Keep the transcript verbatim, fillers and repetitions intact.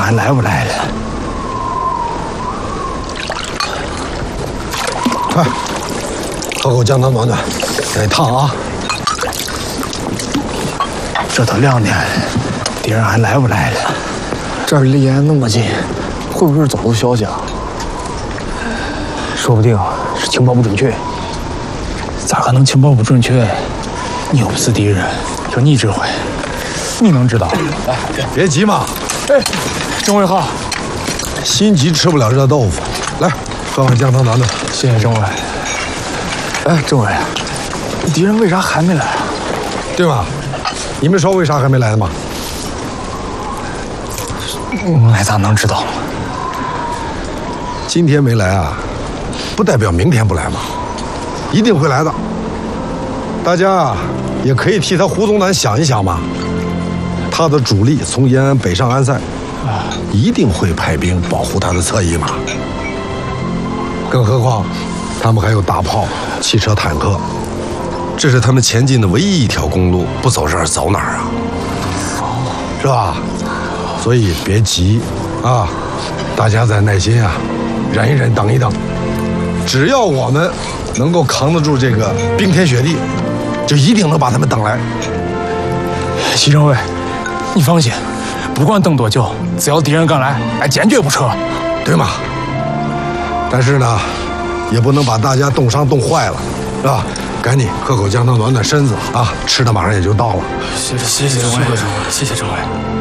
还来不来了？ 快，喝口姜汤暖暖，再烫啊！ 这都两点了，敌人还来不来了？ 这儿离岸那么近，会不会是走漏消息了？ 说不定是情报不准确。咋可能情报不准确？你又不是敌人，有你指挥，你能知道？ 哎，别急嘛。 哎，政委好。 心急吃不了热豆腐，来喝碗姜汤暖暖。 谢谢政委。哎，政委，敌人为啥还没来啊？ 对吧？你们说为啥还没来吗？ 俺咋能知道？ 今天没来啊，不代表明天不来嘛，一定会来的。大家啊，也可以替他胡宗南想一想嘛。他的主力从延安北上安塞，一定会派兵保护他的侧翼嘛。更何况，他们还有大炮、汽车、坦克，这是他们前进的唯一一条公路，不走这儿走哪儿啊？是吧？所以别急啊，大家再耐心啊，忍一忍，等一等。只要我们能够扛得住这个冰天雪地，就一定能把他们等来。 习政委，你放心，不管等多久，只要敌人敢来，俺坚决不撤， 对吗？但是呢，也不能把大家冻伤冻坏了，是吧？赶紧喝口姜汤暖暖身子啊，吃的马上也就到了。 谢谢谢谢政委，谢谢政委。